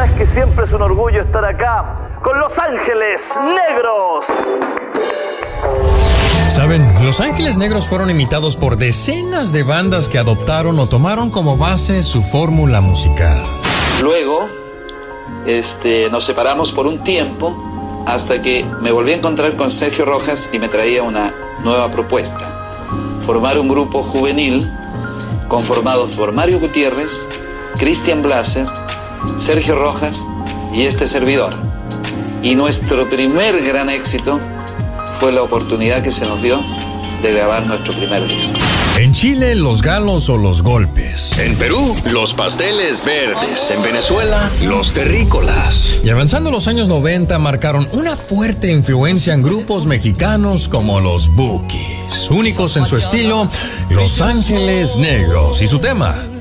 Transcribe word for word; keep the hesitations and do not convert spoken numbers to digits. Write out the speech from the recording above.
verdad es que siempre es un orgullo estar acá con Los Ángeles Negros. Saben, Los Ángeles Negros fueron imitados por decenas de bandas que adoptaron o tomaron como base su fórmula musical. Luego, este, nos separamos por un tiempo hasta que me volví a encontrar con Sergio Rojas y me traía una nueva propuesta. Formar un grupo juvenil conformado por Mario Gutiérrez, Cristian Blaser, Sergio Rojas y este servidor. Y nuestro primer gran éxito fue la oportunidad que se nos dio de grabar nuestro primer disco. En Chile, los galos o los golpes. En Perú, los pasteles verdes. En Venezuela, los terrícolas. Y avanzando los años noventa, marcaron una fuerte influencia en grupos mexicanos como los Bukis. Únicos en su estilo, Los Ángeles Negros y su tema,